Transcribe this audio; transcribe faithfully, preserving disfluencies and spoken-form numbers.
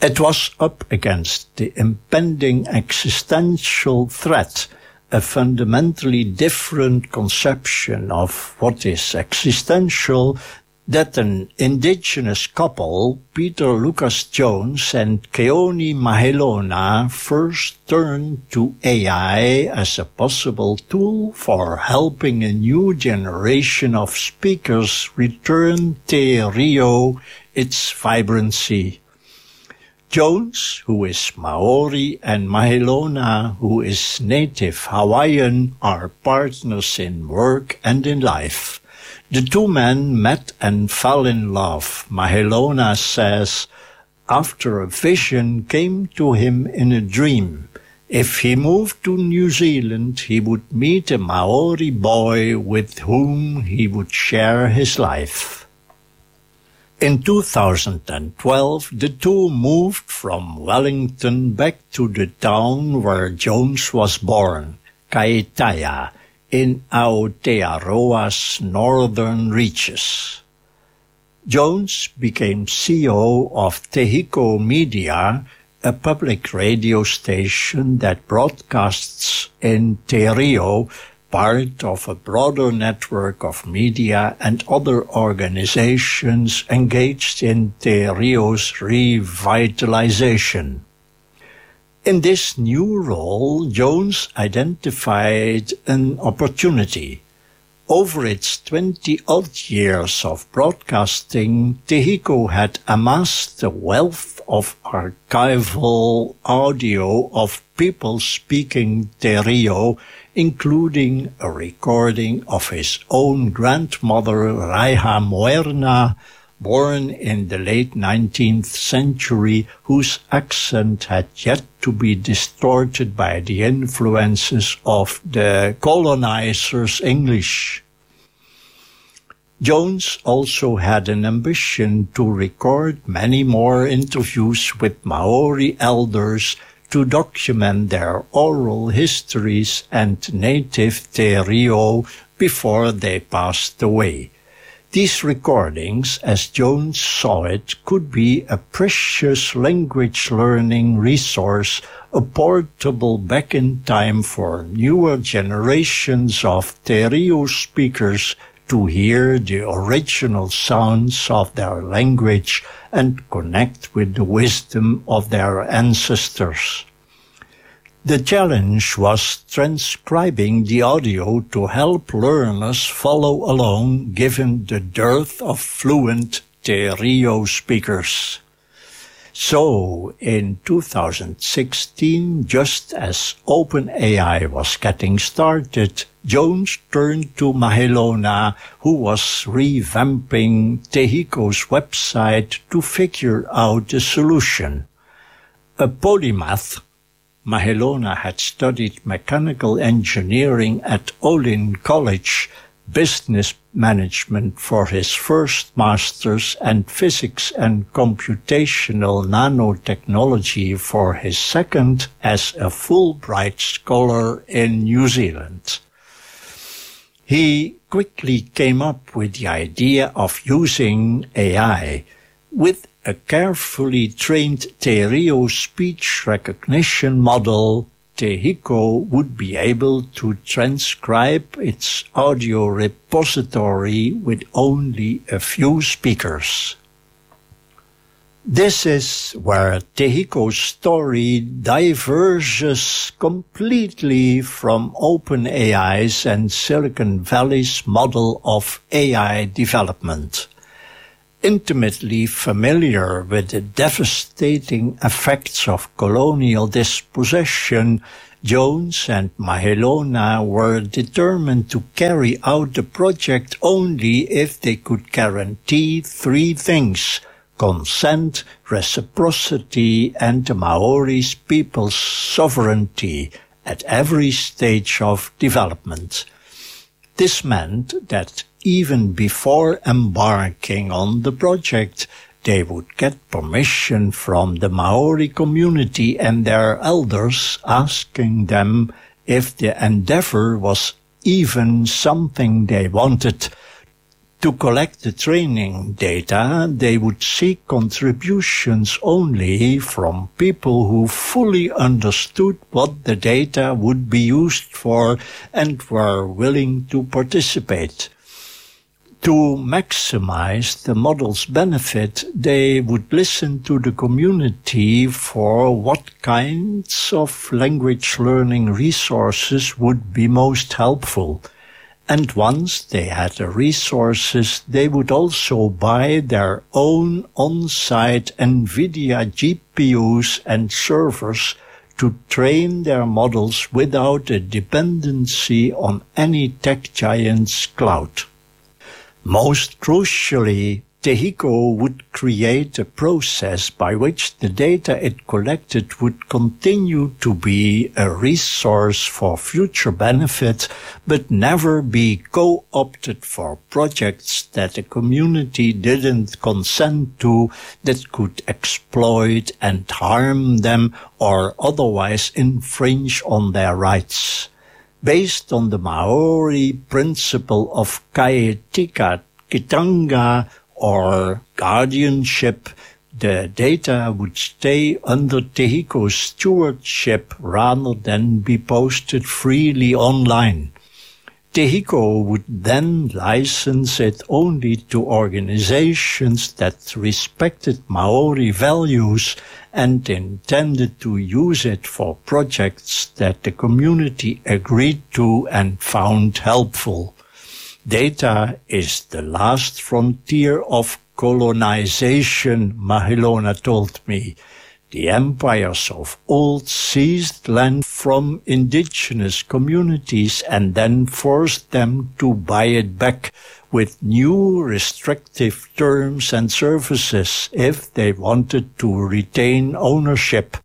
It was up against the impending existential threat, a fundamentally different conception of what is existential, that an indigenous couple, Peter Lucas Jones and Keoni Mahelona, first turned to A I as a possible tool for helping a new generation of speakers return Te Reo its vibrancy. Jones, who is Maori, and Mahelona, who is native Hawaiian, are partners in work and in life. The two men met and fell in love. Mahelona says, after a vision came to him in a dream. If he moved to New Zealand, he would meet a Maori boy with whom he would share his life. In two thousand twelve, the two moved from Wellington back to the town where Jones was born, Kaitaia, in Aotearoa's northern reaches. Jones became C E O of Te Hiko Media, a public radio station that broadcasts in Te Reo, part of a broader network of media and other organizations engaged in Te Reo's revitalization. In this new role, Jones identified an opportunity. Over its twenty-odd years of broadcasting, Te Hiko had amassed a wealth of archival audio of people speaking Te Reo, including a recording of his own grandmother, Raiha Moerna, born in the late nineteenth century, whose accent had yet to be distorted by the influences of the colonizers' English. Jones also had an ambition to record many more interviews with Maori elders to document their oral histories and native Te Reo before they passed away. These recordings, as Jones saw it, could be a precious language learning resource, a portable back in time for newer generations of Te Reo speakers to hear the original sounds of their language and connect with the wisdom of their ancestors. The challenge was transcribing the audio to help learners follow along, given the dearth of fluent Te Reo speakers. So, in two thousand sixteen, just as OpenAI was getting started, Jones turned to Mahelona, who was revamping Te Hiko's website to figure out a solution. A polymath, Mahelona had studied mechanical engineering at Olin College, business management for his first master's, and physics and computational nanotechnology for his second as a Fulbright scholar in New Zealand. He quickly came up with the idea of using A I. With a carefully trained Te Reo speech recognition model, Te Hiko would be able to transcribe its audio repository with only a few speakers. This is where Te Hiko's story diverges completely from OpenAI's and Silicon Valley's model of A I development. Intimately familiar with the devastating effects of colonial dispossession, Jones and Mahelona were determined to carry out the project only if they could guarantee three things: consent, reciprocity, and the Maori people's sovereignty at every stage of development. This meant that even before embarking on the project, they would get permission from the Maori community and their elders, asking them if the endeavor was even something they wanted. To collect the training data, they would seek contributions only from people who fully understood what the data would be used for and were willing to participate. To maximize the model's benefit, they would listen to the community for what kinds of language learning resources would be most helpful. And once they had the resources, they would also buy their own on-site NVIDIA G P Us and servers to train their models without a dependency on any tech giant's cloud. Most crucially, Tehiko would create a process by which the data it collected would continue to be a resource for future benefit, but never be co-opted for projects that the community didn't consent to, that could exploit and harm them or otherwise infringe on their rights. Based on the Maori principle of Kaetika Kitanga, or guardianship, the data would stay under Tehiko's stewardship rather than be posted freely online. Tehiko would then license it only to organizations that respected Maori values and intended to use it for projects that the community agreed to and found helpful. Data is the last frontier of colonization, Mahilona told me. The empires of old seized land from indigenous communities and then forced them to buy it back with new restrictive terms and services if they wanted to retain ownership.